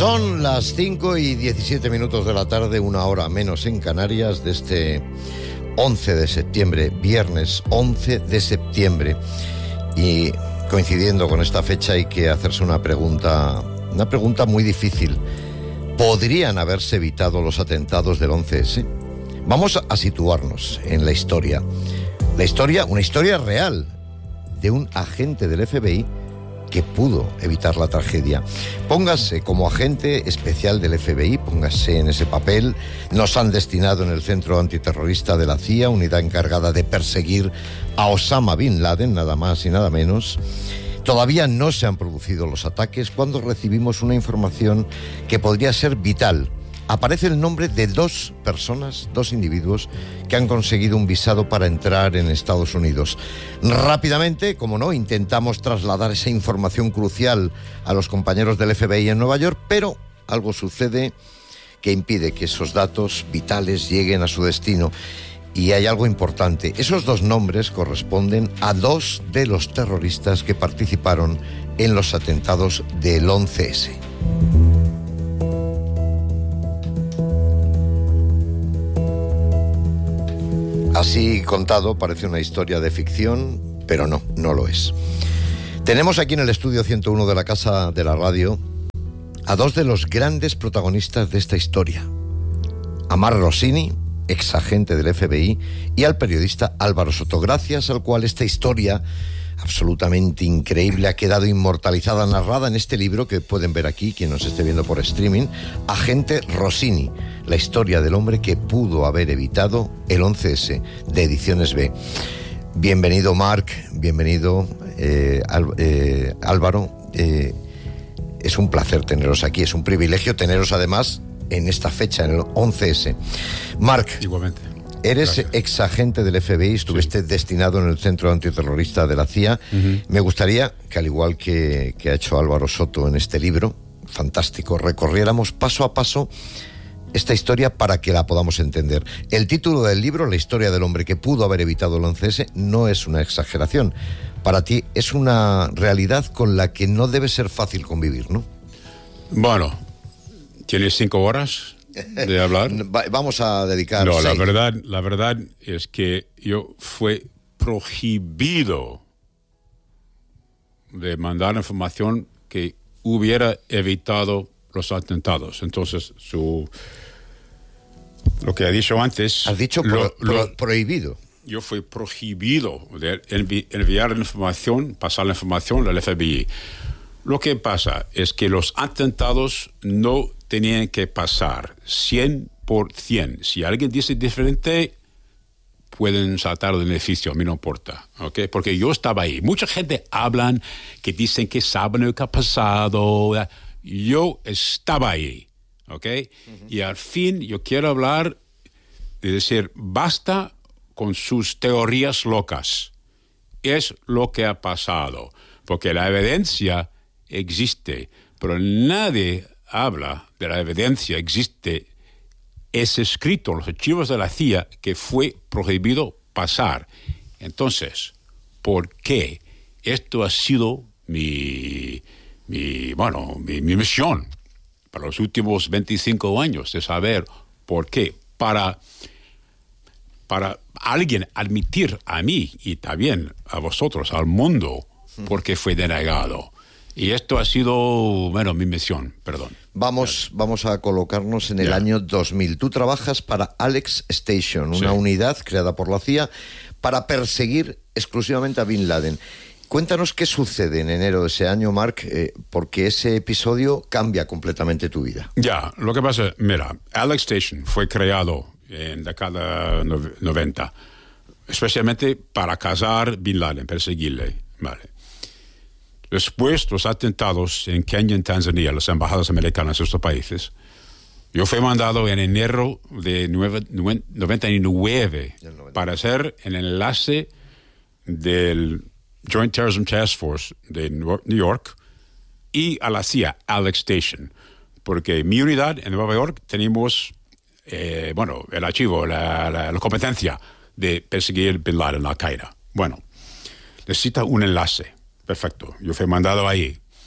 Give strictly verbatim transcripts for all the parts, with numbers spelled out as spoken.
Son las cinco y diecisiete minutos de la tarde, una hora menos en Canarias, de este once de septiembre, viernes once de septiembre. Y coincidiendo con esta fecha hay que hacerse una pregunta, una pregunta muy difícil. ¿Podrían haberse evitado los atentados del once ese? Vamos a situarnos en la historia. La historia, una historia real de un agente del F B I que pudo evitar la tragedia. Póngase como agente especial del F B I, póngase en ese papel. Nos han destinado en el Centro Antiterrorista de la C I A, unidad encargada de perseguir a Osama Bin Laden, nada más y nada menos. Todavía no se han producido los ataques cuando recibimos una información que podría ser vital. Aparece el nombre de dos personas, dos individuos que han conseguido un visado para entrar en Estados Unidos. Rápidamente, como no, intentamos trasladar esa información crucial a los compañeros del F B I en Nueva York, pero algo sucede que impide que esos datos vitales lleguen a su destino. Y hay algo importante. Esos dos nombres corresponden a dos de los terroristas que participaron en los atentados del once ese. Así contado, parece una historia de ficción, pero no, no lo es. Tenemos aquí en el estudio ciento uno de la Casa de la Radio a dos de los grandes protagonistas de esta historia. A Mark Rossini, ex agente del F B I, y al periodista Álvaro Soto, gracias al cual esta historia absolutamente increíble ha quedado inmortalizada, narrada en este libro que pueden ver aquí, quien nos esté viendo por streaming, Agente Rossini, la historia del hombre que pudo haber evitado el once ese, de Ediciones B. Bienvenido, Marc, bienvenido, eh, Al, eh, Álvaro. Eh, es un placer teneros aquí, es un privilegio teneros además en esta fecha, en el once ese. Marc. Igualmente. Eres Gracias. ex agente del F B I, estuviste sí. destinado en el Centro Antiterrorista de la C I A. Uh-huh. Me gustaría que, al igual que, que ha hecho Álvaro Soto en este libro, fantástico, recorriéramos paso a paso esta historia para que la podamos entender. El título del libro, La historia del hombre que pudo haber evitado el once ese, no es una exageración. Para ti es una realidad con la que no debe ser fácil convivir, ¿no? Bueno, ¿tienes cinco horas de hablar? Vamos a dedicar No, seis. la verdad, la verdad es que yo fue prohibido de mandar información que hubiera evitado los atentados. Entonces, su lo que he dicho antes... Has dicho lo, pro, lo, pro, prohibido. Yo fui prohibido de envi, enviar la información, pasar la información al F B I. Lo que pasa es que los atentados no tenían que pasar cien por ciento. Si alguien dice diferente, pueden saltar del beneficio, a mí no importa, ¿ok? Porque yo estaba ahí. Mucha gente hablan que dicen que saben lo que ha pasado. Yo estaba ahí, ¿ok? Uh-huh. Y al fin yo quiero hablar de decir, basta con sus teorías locas. Es lo que ha pasado. Porque la evidencia existe, pero nadie habla de la evidencia. Existe, es escrito en los archivos de la C I A que fue prohibido pasar. Entonces, ¿por qué? Esto ha sido mi, mi bueno, mi, mi misión para los últimos veinticinco años, de saber por qué. Para, para alguien admitir a mí y también a vosotros, al mundo, por qué fue denegado. Y esto ha sido, bueno, mi misión, perdón. Vamos, vamos a colocarnos en el yeah. año dos mil. Tú trabajas para Alex Station, una sí. unidad creada por la C I A para perseguir exclusivamente a Bin Laden. Cuéntanos qué sucede en enero de ese año, Marc, eh, porque ese episodio cambia completamente tu vida. Ya, lo que pasa, mira, Alex Station fue creado en la década noventa, especialmente para cazar Bin Laden, perseguirle, vale. Después los atentados en Kenia y Tanzania, las embajadas americanas en estos países, yo fui mandado en enero de noventa y nueve para ser el enlace del Joint Terrorism Task Force de New York y a la C I A, Alex Station, porque mi unidad en Nueva York tenemos, eh, bueno, el archivo, la, la, la competencia de perseguir Bin Laden, Al-Qaeda. Bueno, necesita un enlace. Perfecto, yo fui mandado ahí.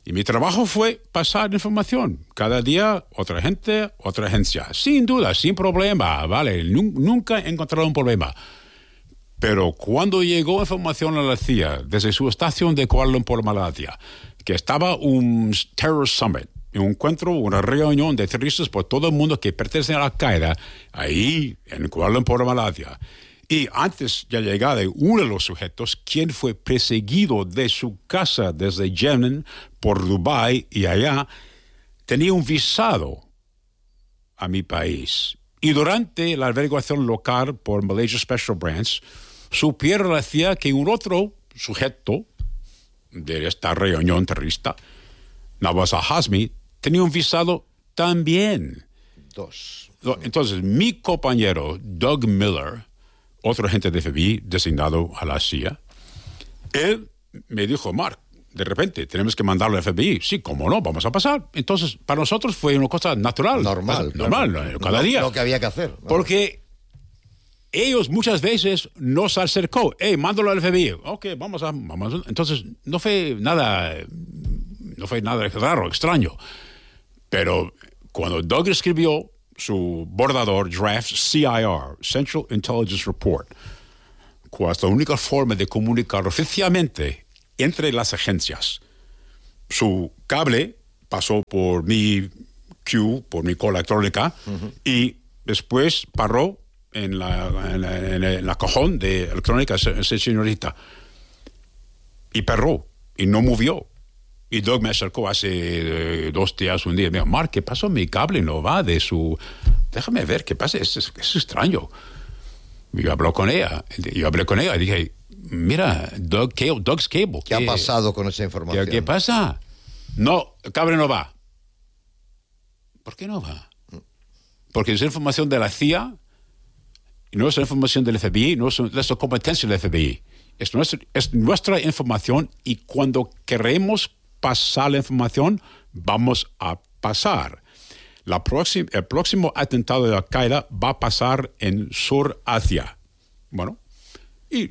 Y mi trabajo fue pasar información. Cada día, otra gente, otra agencia. Sin duda, sin problema, ¿vale? Nunca he encontrado un problema. Pero cuando llegó información a la C I A desde su estación de Kuala Lumpur, Malasia, que estaba un Terror Summit, un encuentro, una reunión de terroristas por todo el mundo que pertenecen a Al-Qaeda, ahí en Kuala Lumpur, Malasia. Y antes de llegar de uno de los sujetos, quien fue perseguido de su casa desde Yemen por Dubái y allá, tenía un visado a mi país. Y durante la averiguación local por Malaysia Special Branch, supieron la C I A que un otro sujeto de esta reunión terrorista, Nawaz al-Hazmi, tenía un visado también. Dos. Entonces, mi compañero Doug Miller, otro agente de F B I designado a la C I A, él me dijo, Mark, de repente tenemos que mandarlo al F B I. Sí, cómo no, vamos a pasar. Entonces, para nosotros fue una cosa natural. Normal. Normal, claro. cada no, día. Lo que había que hacer. ¿No? Porque ellos muchas veces nos acercó. Hey, mándalo al F B I. Ok, vamos a... Vamos a entonces, no fue nada... No fue nada raro, extraño. Pero cuando Doug escribió su bordador draft C I R, Central Intelligence Report, cuál es la única forma de comunicar oficialmente entre las agencias. Su cable pasó por mi queue, por mi cola electrónica, uh-huh. y después paró en la, en la, en la, en la cajón de electrónica, esa señorita. Y paró, y no movió. Y Doug me acercó hace eh, dos días, un día, me dijo, Mark, ¿qué pasó? Mi cable no va de su... Déjame ver, ¿qué pasa? Es, es, es extraño. Y yo hablé con ella, yo hablé con ella y dije, mira, Doug, Doug's Cable. ¿Qué, ¿Qué ha pasado con esa información? ¿Qué, ¿Qué pasa? No, el cable no va. ¿Por qué no va? Porque es información de la C I A, y no es información del F B I, no es la competencia del F B I. Es nuestra, es nuestra información y cuando queremos pasar la información, vamos a pasar. La próxima, el próximo atentado de Al-Qaeda va a pasar en Sur Asia. Bueno, y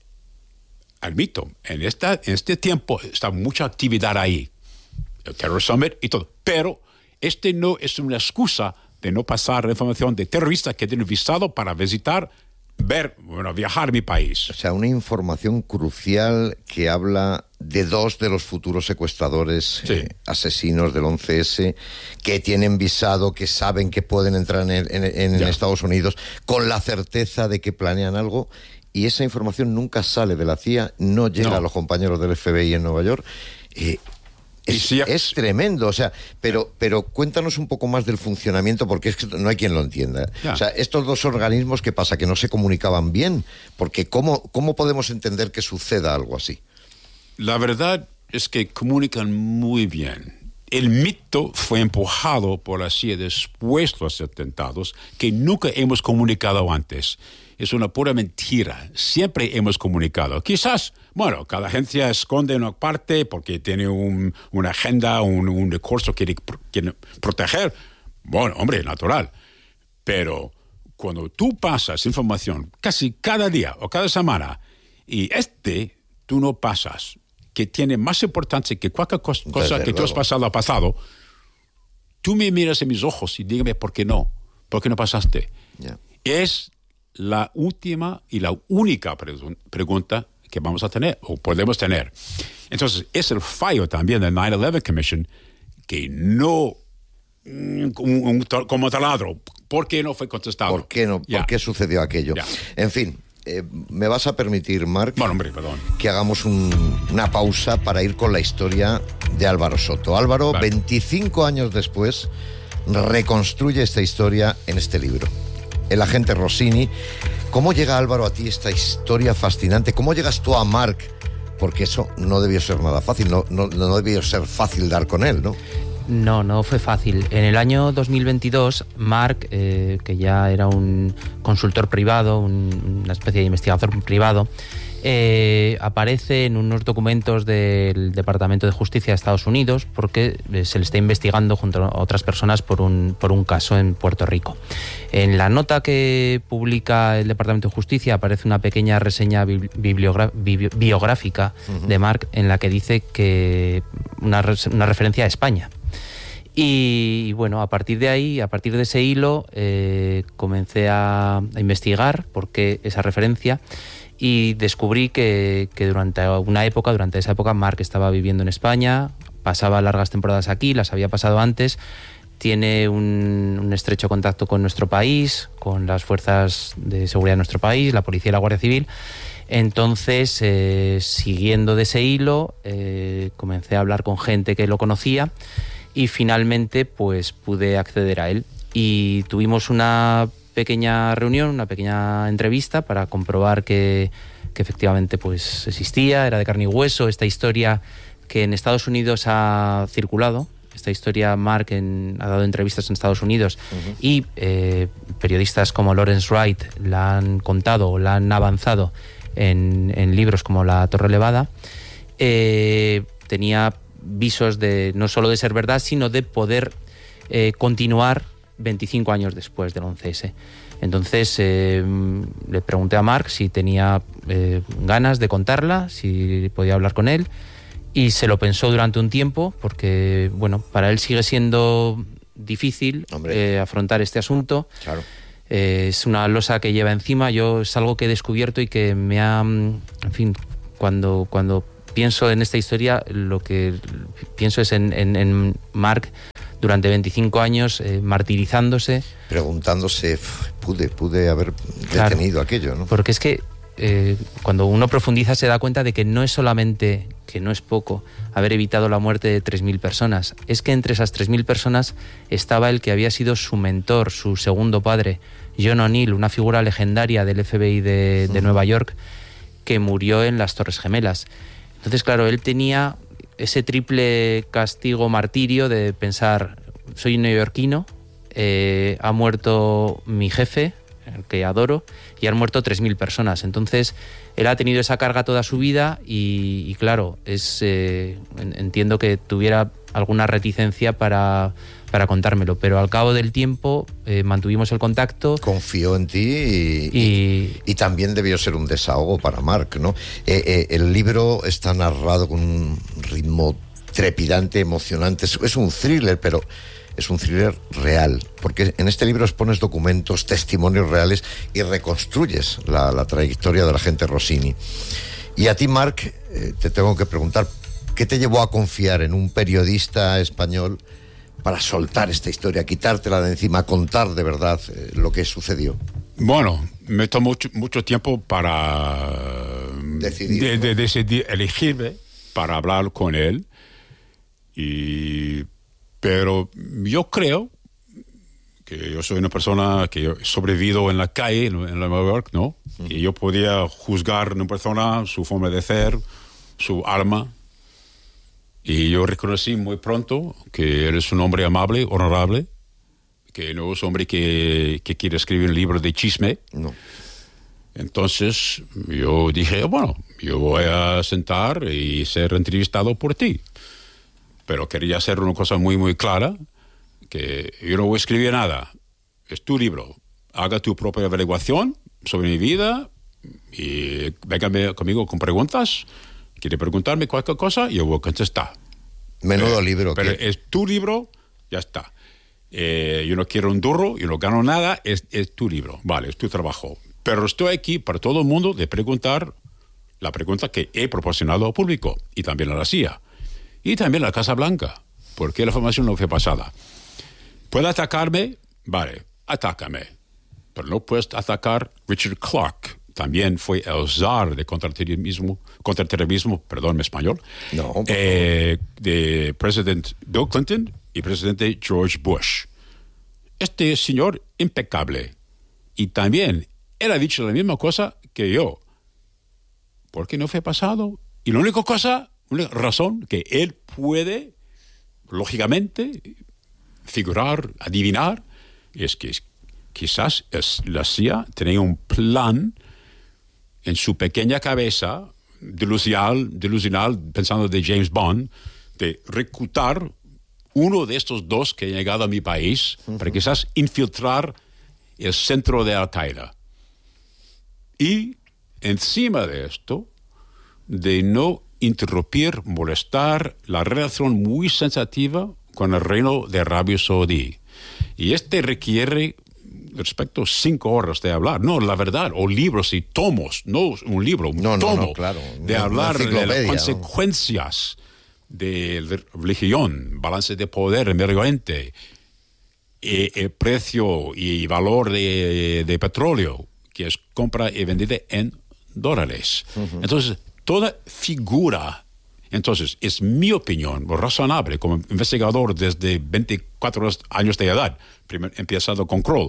admito, en, esta, en este tiempo está mucha actividad ahí. El Terror Summit y todo. Pero este no es una excusa de no pasar la información de terroristas que tienen visado para visitar, ver, bueno, viajar a mi país. O sea, una información crucial que habla de dos de los futuros secuestradores, sí. eh, asesinos del once ese, que tienen visado, que saben que pueden entrar en, en, en Estados Unidos, con la certeza de que planean algo, y esa información nunca sale de la C I A, no llega no. a los compañeros del F B I en Nueva York. Eh, Es, si es... es tremendo, o sea, pero, pero cuéntanos un poco más del funcionamiento, porque es que no hay quien lo entienda. Ya. O sea, estos dos organismos, ¿qué pasa? ¿Que no se comunicaban bien? Porque ¿cómo, cómo podemos entender que suceda algo así? La verdad es que comunican muy bien. El mito fue empujado por la C I A después de los atentados, que nunca hemos comunicado antes. Es una pura mentira. Siempre hemos comunicado. Quizás, bueno, cada agencia esconde una parte porque tiene un, una agenda, un, un recurso que quiere proteger. Bueno, hombre, natural. Pero cuando tú pasas información casi cada día o cada semana y este tú no pasas, que tiene más importancia que cualquier cosa, cosa que luego. Tú has pasado ha pasado, tú me miras en mis ojos y dígame por qué no. ¿Por qué no pasaste? Yeah. Es la última y la única pre- pregunta que vamos a tener o podemos tener. Entonces, es el fallo también del nine eleven Commission que no un, un, como taladro. ¿Por qué no fue contestado? ¿Por qué no? Yeah. ¿Por qué sucedió aquello? Yeah. En fin, eh, me vas a permitir, Mark, bueno, hombre, perdón. que hagamos un, una pausa para ir con la historia de Álvaro Soto. Álvaro, vale. veinticinco años después, reconstruye esta historia en este libro. El agente Rossini. ¿Cómo llega, Álvaro, a ti esta historia fascinante? ¿Cómo llegas tú a Mark? Porque eso no debió ser nada fácil, no, no, no debió ser fácil dar con él, ¿no? No, no fue fácil. En el año dos mil veintidós, Mark, eh, que ya era un consultor privado, un, una especie de investigador privado, Eh, aparece en unos documentos del Departamento de Justicia de Estados Unidos porque se le está investigando junto a otras personas por un, por un caso en Puerto Rico. En la nota que publica el Departamento de Justicia aparece una pequeña reseña bibliogra- bi- biográfica uh-huh. de Mark en la que dice que una, una referencia a España. Y, y bueno, a partir de ahí, a partir de ese hilo, eh, comencé a, a investigar por qué esa referencia. Y descubrí que, que durante una época, durante esa época, Mark estaba viviendo en España, pasaba largas temporadas aquí, las había pasado antes, tiene un, un estrecho contacto con nuestro país, con las fuerzas de seguridad de nuestro país, la policía y la Guardia Civil. Entonces, eh, siguiendo de ese hilo, eh, comencé a hablar con gente que lo conocía y finalmente pues pude acceder a él. Y tuvimos una pequeña reunión, una pequeña entrevista para comprobar que, que efectivamente pues existía, era de carne y hueso, esta historia que en Estados Unidos ha circulado, esta historia Mark en, ha dado entrevistas en Estados Unidos uh-huh. y eh, periodistas como Lawrence Wright la han contado o la han avanzado en, en libros como La Torre Elevada, eh, tenía visos de no solo de ser verdad, sino de poder eh, continuar veinticinco años después del once ese. Entonces eh, le pregunté a Mark si tenía eh, ganas de contarla, si podía hablar con él, y se lo pensó durante un tiempo porque, bueno, para él sigue siendo difícil eh, afrontar este asunto. Claro. Eh, es una losa que lleva encima. Yo es algo que he descubierto y que me ha, en fin, cuando cuando pienso en esta historia, lo que pienso es en, en, en Mark durante veinticinco años eh, martirizándose. Preguntándose, pude, pude haber detenido claro, aquello, ¿no? Porque es que eh, cuando uno profundiza se da cuenta de que no es solamente, que no es poco, haber evitado la muerte de tres mil personas. Es que entre esas tres mil personas estaba el que había sido su mentor, su segundo padre, John O'Neill, una figura legendaria del F B I de, de Nueva York, que murió en las Torres Gemelas. Entonces, claro, él tenía ese triple castigo martirio de pensar, soy un neoyorquino, eh, ha muerto mi jefe, el que adoro, y han muerto tres mil personas. Entonces, él ha tenido esa carga toda su vida y, y claro, es eh, entiendo que tuviera alguna reticencia para, para contármelo, pero al cabo del tiempo eh, mantuvimos el contacto. Confió en ti y, y, y, y también debió ser un desahogo para Mark, ¿no? Eh, eh, el libro está narrado con un ritmo trepidante, emocionante, es, es un thriller, pero es un thriller real, porque en este libro expones documentos, testimonios reales y reconstruyes la, la trayectoria del agente Rossini. Y a ti, Mark, eh, te tengo que preguntar, ¿qué te llevó a confiar en un periodista español para soltar esta historia, quitártela de encima, contar de verdad eh, lo que sucedió? Bueno, me tomó mucho, mucho tiempo para decidir, de, ¿no? de, decidir elegirme para hablar con él, y pero yo creo que yo soy una persona que he sobrevivido en la calle, en Nueva York, ¿no? Uh-huh. Y yo podía juzgar a una persona, su forma de ser, su alma. Y yo reconocí muy pronto que él es un hombre amable, honorable, que no es un hombre que, que quiere escribir un libro de chisme. No. Entonces yo dije, bueno, yo voy a sentar y ser entrevistado por ti. Pero quería hacer una cosa muy, muy clara, que yo no voy a escribir nada. Es tu libro. Haga tu propia averiguación sobre mi vida y véngame conmigo con preguntas. Quiere preguntarme cualquier cosa, yo voy a contestar. Menudo eh, libro. Pero ¿qué? es tu libro, ya está. Eh, yo no quiero un duro, yo no gano nada, es, es tu libro. Vale, es tu trabajo. Pero estoy aquí para todo el mundo de preguntar la pregunta que he proporcionado al público y también a la C I A. Y también a la Casa Blanca, porque la información no fue pasada. ¿Puede atacarme? Vale, atácame. Pero no puedes atacar Richard Clarke. También fue el zar de contraterrorismo, contraterrorismo, perdón, en español, no, eh, de presidente Bill Clinton y presidente George Bush. Este señor impecable. Y también él ha dicho la misma cosa que yo. ¿Por qué no fue pasado? Y la única cosa, una razón que él puede, lógicamente, figurar, adivinar, es que quizás es, la C I A tenía un plan en su pequeña cabeza, delusional, delusional, pensando de James Bond, de reclutar uno de estos dos que ha llegado a mi país uh-huh. para quizás infiltrar el centro de Al-Qaeda. Y encima de esto, de no interrumpir, molestar la relación muy sensitiva con el reino de Arabia Saudí. Y este requiere, respecto, cinco horas de hablar. No, la verdad, o libros y tomos, no un libro, un no, tomo, no, no, claro. de no, hablar de las ¿no? consecuencias de la religión, balance de poder en Medio Oriente, eh, el precio y valor de, de petróleo, que es compra y vendida en dólares. Uh-huh. Entonces, toda figura, entonces, es mi opinión, razonable, como investigador desde veinticuatro años de edad, primer, empezado con Kroll,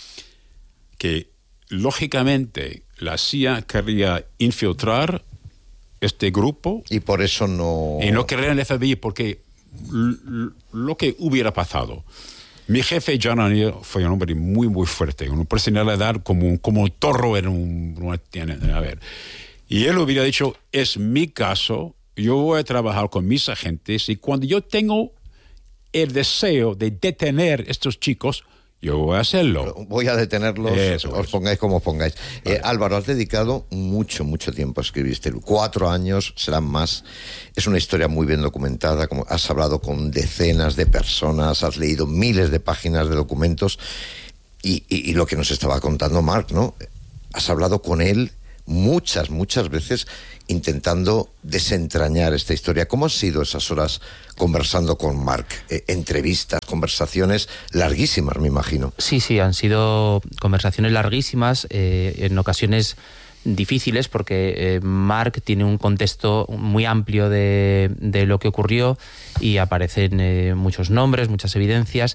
que lógicamente la C I A quería infiltrar este grupo. Y por eso no... Y no quería el F B I, porque l- lo que hubiera pasado... Mi jefe, John O'Neill, fue un hombre muy, muy fuerte, una personalidad como, como un toro en un... Una, a ver. Y él hubiera dicho, es mi caso, yo voy a trabajar con mis agentes, y cuando yo tengo el deseo de detener a estos chicos, yo voy a hacerlo. Voy a detenerlos, Eso os es. pongáis como os pongáis. Vale. Eh, Álvaro, has dedicado mucho, mucho tiempo a escribir este libro. Cuatro años, serán más. Es una historia muy bien documentada. Como has hablado con decenas de personas, has leído miles de páginas de documentos. Y, y, y lo que nos estaba contando Mark, ¿no? Has hablado con él muchas, muchas veces intentando desentrañar esta historia. ¿Cómo han sido esas horas conversando con Mark? Eh, entrevistas, conversaciones larguísimas, me imagino. Sí, sí, han sido conversaciones larguísimas, eh, en ocasiones difíciles, porque eh, Mark tiene un contexto muy amplio de, de lo que ocurrió y aparecen eh, muchos nombres, muchas evidencias.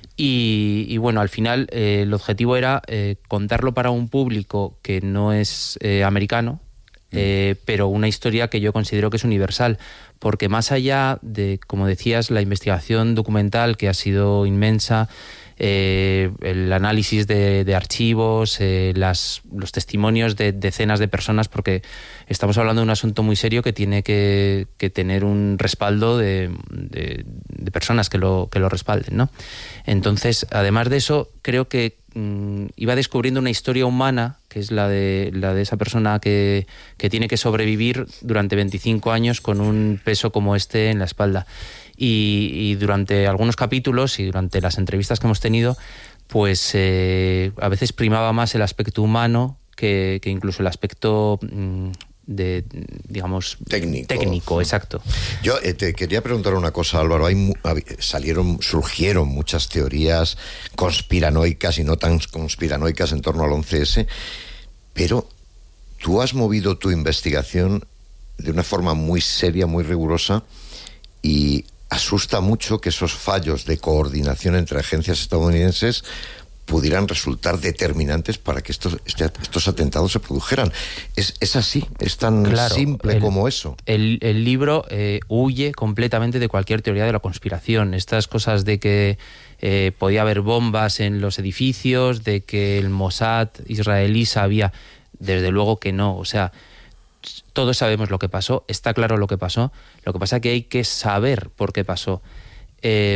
Y, y bueno, al final eh, el objetivo era eh, contarlo para un público que no es eh, americano, eh, pero una historia que yo considero que es universal, porque más allá de, como decías, la investigación documental, que ha sido inmensa, eh, el análisis de, de archivos, eh, las, los testimonios de decenas de personas, porque estamos hablando de un asunto muy serio que tiene que, que tener un respaldo de, de, de personas que lo, que lo respalden, ¿no? Entonces, además de eso, creo que mmm, iba descubriendo una historia humana, que es la de, la de esa persona que, que tiene que sobrevivir durante veinticinco años con un peso como este en la espalda. Y, y durante algunos capítulos y durante las entrevistas que hemos tenido, pues eh, a veces primaba más el aspecto humano que, que incluso el aspecto mmm, de, digamos, técnico. Técnico, exacto. Yo eh, te quería preguntar una cosa, Álvaro. Hay mu- salieron, surgieron muchas teorías conspiranoicas y no tan conspiranoicas en torno al once ese, pero tú has movido tu investigación de una forma muy seria, muy rigurosa, y asusta mucho que esos fallos de coordinación entre agencias estadounidenses pudieran resultar determinantes para que estos, este, estos atentados se produjeran. Es, es así, es tan claro, simple el, como eso. El, el libro eh, huye completamente de cualquier teoría de la conspiración. Estas cosas de que eh, podía haber bombas en los edificios, de que el Mossad israelí sabía, desde luego que no. O sea, todos sabemos lo que pasó, está claro lo que pasó. Lo que pasa es que hay que saber por qué pasó. Eh,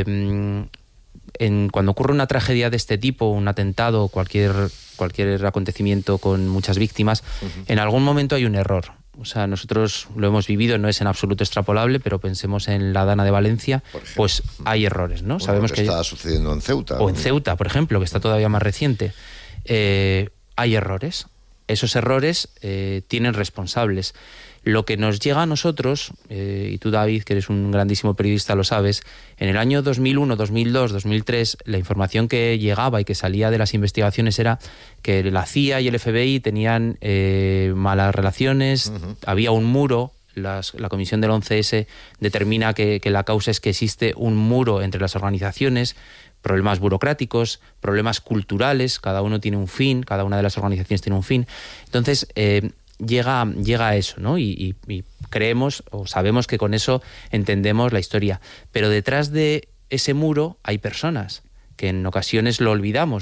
En, cuando ocurre una tragedia de este tipo, un atentado, cualquier, cualquier acontecimiento con muchas víctimas, uh-huh. en algún momento hay un error. O sea, nosotros lo hemos vivido, no es en absoluto extrapolable, pero pensemos en la Dana de Valencia, pues hay errores, ¿no? Bueno, Sabemos que que está sucediendo en Ceuta. O en Ceuta, por ejemplo, que está todavía más reciente. Eh, hay errores. Esos errores eh, tienen responsables. Lo que nos llega a nosotros, eh, y tú, David, que eres un grandísimo periodista, lo sabes, en el año dos mil uno, dos mil dos, dos mil tres, la información que llegaba y que salía de las investigaciones era que la C I A y el F B I tenían eh, malas relaciones, uh-huh. había un muro. Las, la comisión del once ese determina que, que la causa es que existe un muro entre las organizaciones, problemas burocráticos, problemas culturales, cada uno tiene un fin, cada una de las organizaciones tiene un fin. Entonces, eh, llega, llega a eso, ¿no? Y, y, y creemos o sabemos que con eso entendemos la historia. Pero detrás de ese muro hay personas que en ocasiones lo olvidamos.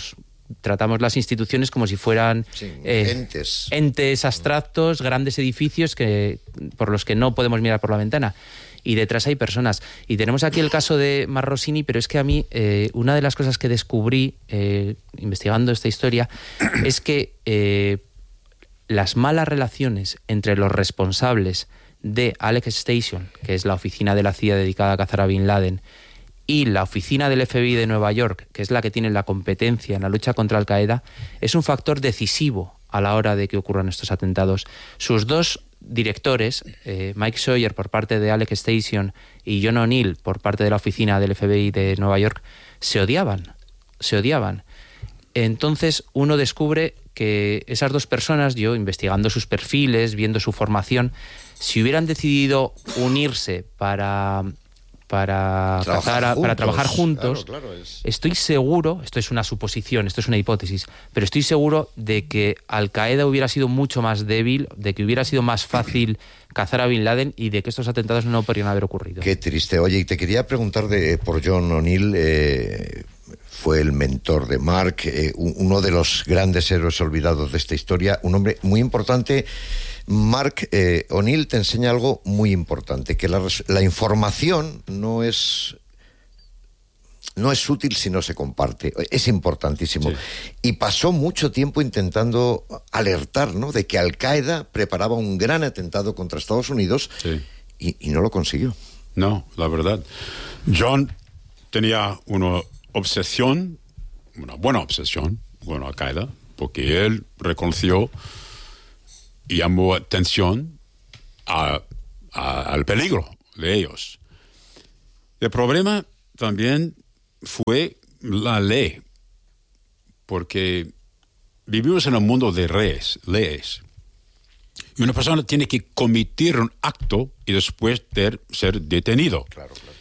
tratamos las instituciones como si fueran sí, eh, entes. entes abstractos, grandes edificios que, por los que no podemos mirar por la ventana. Y detrás hay personas. Y tenemos aquí el caso de Mark Rossini, pero es que a mí eh, una de las cosas que descubrí eh, investigando esta historia es que eh, las malas relaciones entre los responsables de Alex Station, que es la oficina de la C I A dedicada a cazar a Bin Laden, y la oficina del F B I de Nueva York, que es la que tiene la competencia en la lucha contra Al-Qaeda, es un factor decisivo a la hora de que ocurran estos atentados. Sus dos directores, eh, Mike Sawyer por parte de Alex Station y John O'Neill por parte de la oficina del F B I de Nueva York, se odiaban, se odiaban. Entonces uno descubre que esas dos personas, yo investigando sus perfiles, viendo su formación, si hubieran decidido unirse para... para trabajar cazar, a, juntos, para trabajar juntos, claro, claro, es... estoy seguro, esto es una suposición, esto es una hipótesis, pero estoy seguro de que Al-Qaeda hubiera sido mucho más débil, de que hubiera sido más fácil cazar a Bin Laden y de que estos atentados no podrían haber ocurrido. Qué triste. Oye, y te quería preguntar de, por John O'Neill, eh, fue el mentor de Mark, eh, uno de los grandes héroes olvidados de esta historia, un hombre muy importante. Mark eh, O'Neill te enseña algo muy importante, que la, la información no es no es útil si no se comparte, es importantísimo. Sí. Y pasó mucho tiempo intentando alertar, ¿no?, de que Al-Qaeda preparaba un gran atentado contra Estados Unidos, sí. y, y no lo consiguió. No, la verdad. John tenía una obsesión, una buena obsesión con Al-Qaeda, porque él reconoció y llamó atención a, a, al peligro de ellos. El problema también fue la ley, porque vivimos en un mundo de leyes, leyes. Y una persona tiene que cometer un acto y después de ser detenido. Claro, claro.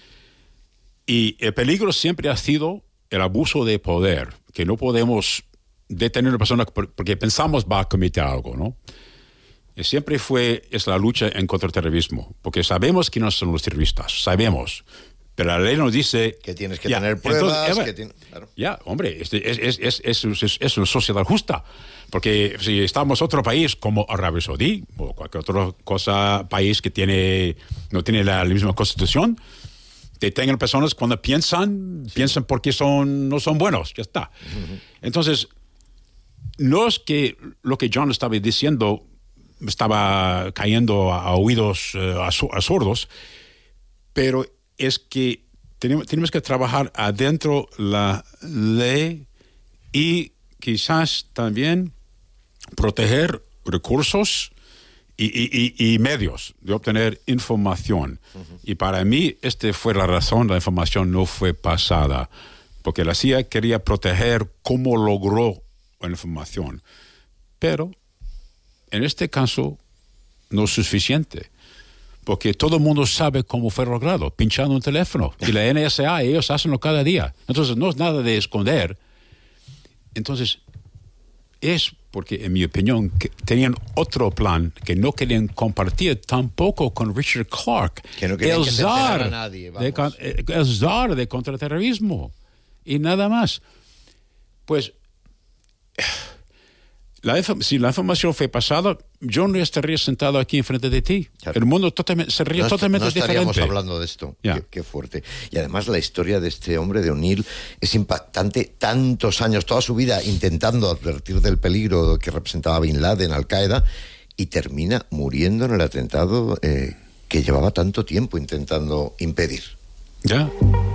Y el peligro siempre ha sido el abuso de poder, que no podemos detener a una persona porque pensamos va a cometer algo, ¿no? Y siempre fue es la lucha en contra el terrorismo, porque sabemos que no son los terroristas, sabemos, pero la ley nos dice que tienes que ya, tener pruebas. Entonces, que tiene, claro. Ya, hombre, es, es, es, es, es, es, es una sociedad justa, porque si estamos en otro país como Arabia Saudí o cualquier otra cosa, país que tiene no tiene la, la misma constitución, detengan personas cuando piensan, sí. piensan porque son no son buenos, ya está. Uh-huh. Entonces, no es que lo que John estaba diciendo estaba cayendo a, a oídos uh, a, a sordos, pero es que tenemos, tenemos que trabajar adentro la ley y quizás también proteger recursos y, y, y, y medios de obtener información. Uh-huh. Y para mí, esta fue la razón, la información no fue pasada, porque la C I A quería proteger cómo logró la información, pero en este caso no es suficiente, porque todo el mundo sabe cómo fue logrado, pinchando un teléfono, y la N S A, ellos hacenlo cada día, entonces no es nada de esconder. Entonces es porque, en mi opinión, que tenían otro plan que no querían compartir tampoco con Richard Clark, que no querían el que se zar enterara a nadie, vamos. de, el zar de contraterrorismo y nada más. Pues La, si la información fue pasada, yo no estaría sentado aquí enfrente de ti. Claro. El mundo totalmente, sería no totalmente no diferente. No estaríamos hablando de esto. Yeah. Qué, qué fuerte. Y además la historia de este hombre, de O'Neill, es impactante. Tantos años, toda su vida intentando advertir del peligro que representaba Bin Laden, Al-Qaeda, y termina muriendo en el atentado eh, que llevaba tanto tiempo intentando impedir. Ya. Yeah.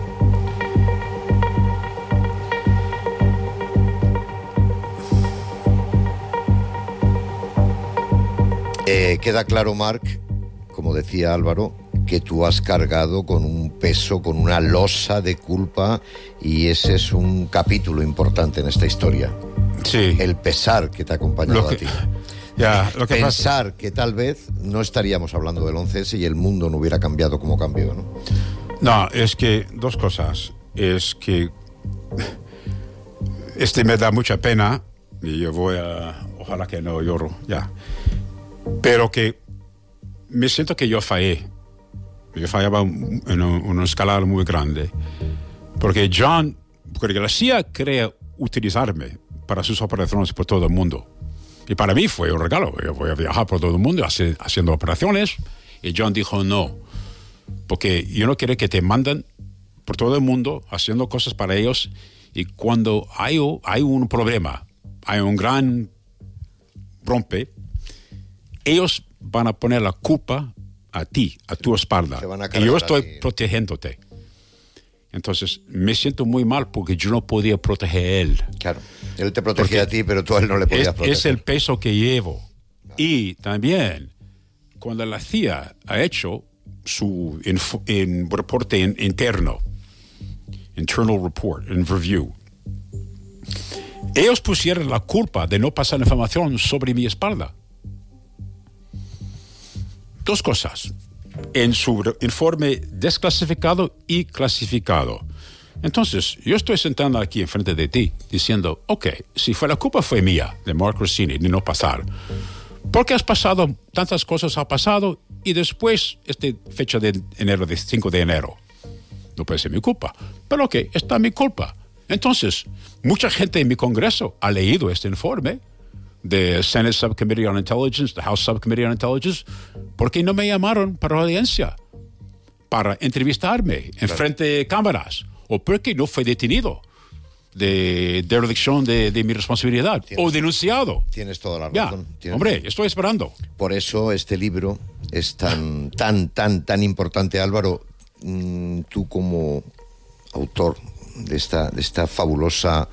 Eh, queda claro, Mark, como decía Álvaro, que tú has cargado con un peso, con una losa de culpa, y ese es un capítulo importante en esta historia. Sí. El pesar que te ha acompañado que, a ti. Ya, lo que Pensar pasa... que tal vez no estaríamos hablando del once ese y el mundo no hubiera cambiado como cambió, ¿no? No, es que dos cosas. Es que este me da mucha pena y yo voy a... Ojalá que no lloro, ya. Pero que me siento que yo fallé. Yo fallaba en una escala muy grande. Porque John, porque la C I A quería utilizarme para sus operaciones por todo el mundo. Y para mí fue un regalo. Yo voy a viajar por todo el mundo hace, haciendo operaciones. Y John dijo no, porque yo no quiero que te manden por todo el mundo haciendo cosas para ellos. Y cuando hay, hay un problema, hay un gran rompe, ellos van a poner la culpa a ti, a tu espalda. Y yo estoy protegiéndote. Entonces, me siento muy mal porque yo no podía proteger a él. Claro, él te protegía porque a ti, pero tú a él no le podías es, proteger. Es el peso que llevo. No. Y también, cuando la C I A ha hecho su info, en reporte in, interno, internal report, in review, ellos pusieron la culpa de no pasar información sobre mi espalda. Dos cosas. En su informe desclasificado y clasificado. Entonces, yo estoy sentado aquí enfrente de ti diciendo, ok, si fue la culpa fue mía, de Mark Rossini, de no pasar. Porque has pasado, tantas cosas ha pasado, y después, esta fecha de enero, de cinco de enero, no puede ser mi culpa. Pero ok, está mi culpa. Entonces, mucha gente en mi Congreso ha leído este informe de Senate Subcommittee on Intelligence, the House Subcommittee on Intelligence, porque no me llamaron para la audiencia, para entrevistarme en frente de cámaras, o porque no fue detenido de derelición de, de mi responsabilidad, tienes, o denunciado. Tienes toda la razón. Ya, hombre, estoy esperando. Por eso este libro es tan, tan, tan, tan importante, Álvaro. Mmm, tú como autor de esta, de esta fabulosa...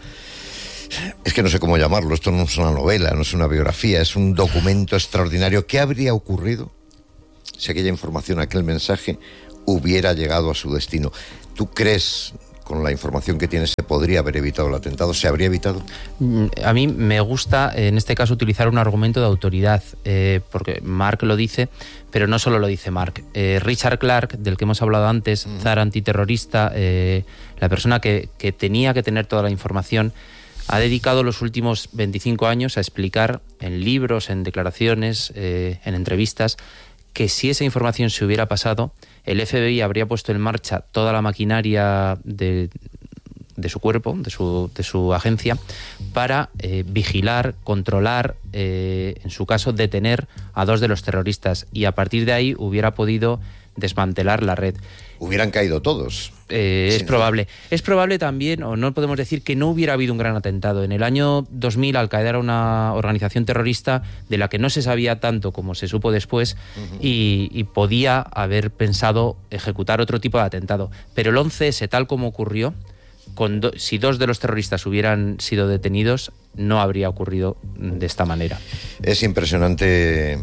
Es que no sé cómo llamarlo, esto no es una novela, no es una biografía, es un documento extraordinario. ¿Qué habría ocurrido si aquella información, aquel mensaje hubiera llegado a su destino? ¿Tú crees, con la información que tienes, se podría haber evitado el atentado? ¿Se habría evitado? A mí me gusta, en este caso, utilizar un argumento de autoridad, eh, porque Mark lo dice, pero no solo lo dice Mark. Eh, Richard Clarke, del que hemos hablado antes, uh-huh. zar antiterrorista, eh, la persona que, que tenía que tener toda la información, ha dedicado los últimos veinticinco años a explicar en libros, en declaraciones, eh, en entrevistas, que si esa información se hubiera pasado, el F B I habría puesto en marcha toda la maquinaria de, de su cuerpo, de su, de su agencia, para eh, vigilar, controlar, eh, en su caso, detener a dos de los terroristas. Y a partir de ahí hubiera podido desmantelar la red. Hubieran caído todos. Eh, es probable. Es probable también, o no podemos decir que no hubiera habido un gran atentado. En el año dos mil, Al-Qaeda era una organización terrorista de la que no se sabía tanto como se supo después, uh-huh. y, y podía haber pensado ejecutar otro tipo de atentado. Pero el once ese, tal como ocurrió, con do, si dos de los terroristas hubieran sido detenidos, no habría ocurrido de esta manera. Es impresionante.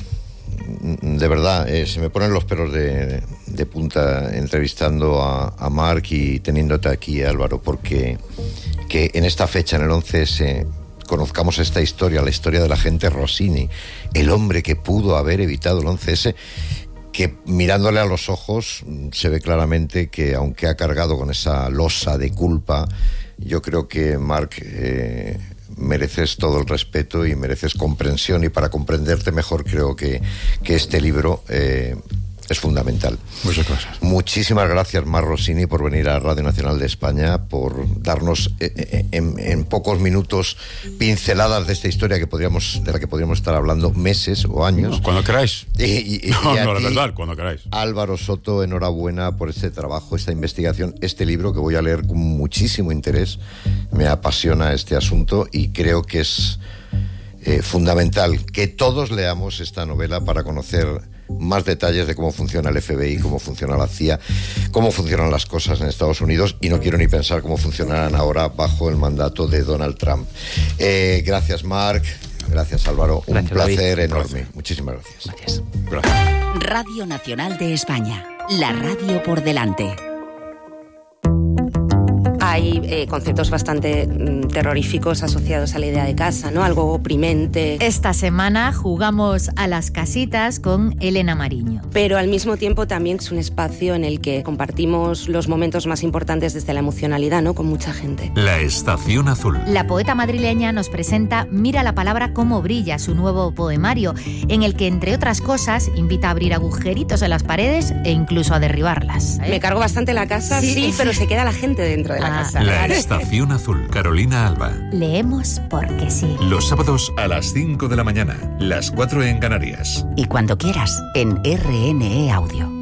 De verdad, eh, se me ponen los pelos de, de punta entrevistando a, a Mark y teniéndote aquí, Álvaro, porque que en esta fecha, en el once ese, conozcamos esta historia, la historia del agente Rossini, el hombre que pudo haber evitado el once ese, que mirándole a los ojos se ve claramente que aunque ha cargado con esa losa de culpa, yo creo que Mark... Eh, mereces todo el respeto y mereces comprensión, y para comprenderte mejor creo que, que este libro eh, es fundamental. Muchas gracias. Muchísimas gracias, Mark Rossini, por venir a Radio Nacional de España, por darnos eh, en, en pocos minutos pinceladas de esta historia que podríamos, de la que podríamos estar hablando meses o años. No, cuando queráis. Y, y, y no, y no, ti, la verdad, cuando queráis. Álvaro Soto, enhorabuena por este trabajo, esta investigación, este libro que voy a leer con muchísimo interés. Me apasiona este asunto y creo que es eh, fundamental que todos leamos esta novela para conocer más detalles de cómo funciona el F B I, cómo funciona la C I A, cómo funcionan las cosas en Estados Unidos, y no quiero ni pensar cómo funcionarán ahora bajo el mandato de Donald Trump. Eh, gracias, Mark. Gracias, Álvaro. Un gracias, placer David. enorme. Gracias. Muchísimas gracias. Gracias. Gracias. Radio Nacional de España. La radio por delante. Hay eh, conceptos bastante mm, terroríficos asociados a la idea de casa, ¿no? Algo oprimente. Esta semana jugamos a las casitas con Elena Mariño. Pero al mismo tiempo también es un espacio en el que compartimos los momentos más importantes desde la emocionalidad, ¿no? Con mucha gente. La Estación Azul. La poeta madrileña nos presenta Mira la palabra cómo brilla, su nuevo poemario, en el que, entre otras cosas, invita a abrir agujeritos en las paredes e incluso a derribarlas. Me cargo bastante la casa, sí, sí, pero se queda la gente dentro de la ah, pasa. La Estación Azul, Carolina Alba. Leemos porque sí. Los sábados a las cinco de la mañana, las cuatro en Canarias. Y cuando quieras, en R N E Audio.